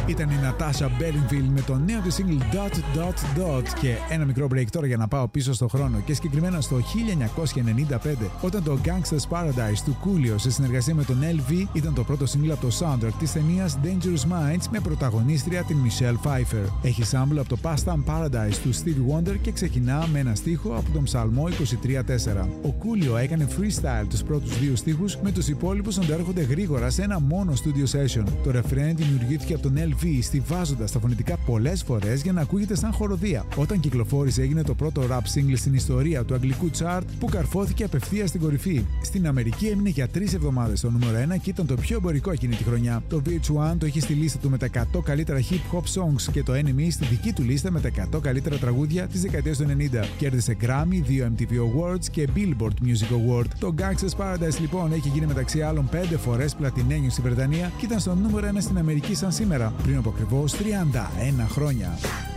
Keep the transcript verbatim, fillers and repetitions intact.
Ήταν η Natasha Bedingfield με το νέο του single Dot Dot Dot. Και ένα μικρό break τώρα για να πάω πίσω στο χρόνο και συγκεκριμένα στο χίλια εννιακόσια ενενήντα πέντε, όταν το Gangsta's Paradise του Coolio σε συνεργασία με τον ελ βι ήταν το πρώτο single από το soundtrack της ταινίας Dangerous Minds με πρωταγωνίστρια την Michelle Pfeiffer. Έχει sample από το Pastime Paradise του Stevie Wonder και ξεκινά με ένα στίχο από τον Ψαλμό είκοσι τρία τέσσερα. Ο Coolio έκανε freestyle τους πρώτους δύο στίχους, με τους υπόλοιπους να το έρχονται γρήγορα σε ένα μόνο studio session. Το refrain δημιουργήθηκε από τον ελ βι, στιβάζοντας τα φωνητικά πολλές φορές για να ακούγεται σαν χοροδία. Όταν κυκλοφόρησε, έγινε το πρώτο rap single στην ιστορία του αγγλικού chart που καρφώθηκε απευθείας στην κορυφή. Στην Αμερική έμεινε για τρεις εβδομάδες στο νούμερο ένα και ήταν το πιο εμπορικό εκείνη τη χρονιά. Το βι έιτς ουάν το είχε στη λίστα του με τα εκατό καλύτερα hip hop songs και το εν εμ ι στη δική του λίστα με τα εκατό καλύτερα τραγούδια της δεκαετίας του ενενήντα. Κέρδισε Grammy, δύο εμ τι βι Awards και Billboard Music Award. Το Gangsta's Paradise λοιπόν έχει γίνει μεταξύ άλλων πέντε φορές πλατινένιο στη Βρετανία και ήταν στο νούμερο ένα στην Αμερική σαν σήμερα, πριν από ακριβώς τριάντα ένα χρόνια.